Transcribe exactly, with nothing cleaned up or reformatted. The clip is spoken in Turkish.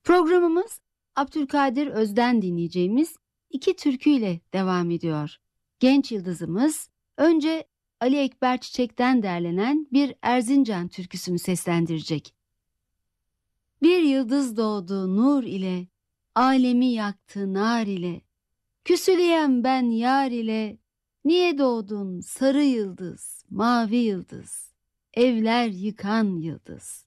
Programımız Abdülkadir Öz'den dinleyeceğimiz iki türküyle devam ediyor. Genç yıldızımız önce Ali Ekber Çiçek'ten derlenen bir Erzincan türküsünü seslendirecek. Bir yıldız doğdu nur ile, alemi yaktı nar ile. Küsüleyem ben yar ile, niye doğdun sarı yıldız, mavi yıldız, evler yıkan yıldız.